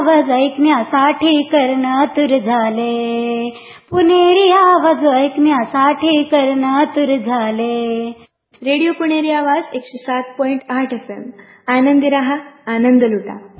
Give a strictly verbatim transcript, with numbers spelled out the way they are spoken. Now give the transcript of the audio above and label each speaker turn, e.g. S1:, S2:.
S1: आवाज ऐकण्यासाठी कर्णातुर झाले, पुणेरी आवाज ऐकण्यासाठी कर्णातुर झाले.
S2: रेडिओ पुणेरी आवाज एकशे सात पॉइंट आठ एफ एम. आनंदी रहा, आनंद लुटा.